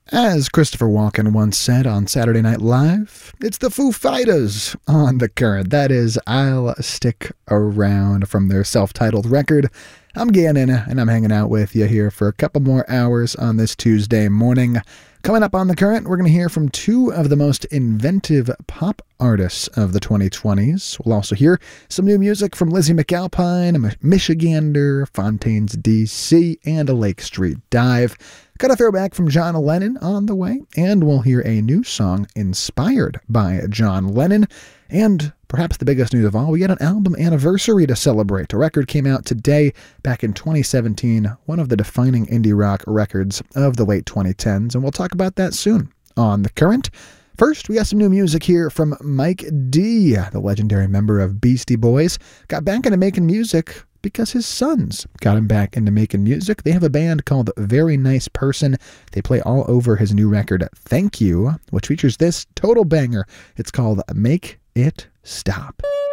As Christopher Walken once said on Saturday Night Live, it's the Foo Fighters on The Current. That is I'll Stick Around from their self-titled record. I'm Gannon, and I'm hanging out with you here for a couple more hours on this Tuesday morning. Coming up on The Current, we're going to hear from two of the most inventive pop artists of the 2020s. We'll also hear some new music from Lizzie McAlpine, a Michigander, Fontaines DC, and a Lake Street Dive. Got a throwback from John Lennon on the way, and we'll hear a new song inspired by John Lennon. And perhaps the biggest news of all, we got an album anniversary to celebrate. A record came out today, back in 2017, one of the defining indie rock records of the late 2010s, and we'll talk about that soon on The Current. First, we got some new music here from Mike D., the legendary member of Beastie Boys. Got back into making music because his sons got him back into making music. They have a band called Very Nice Person. They play all over his new record, Thank You, which features this total banger. It's called Make It Stop.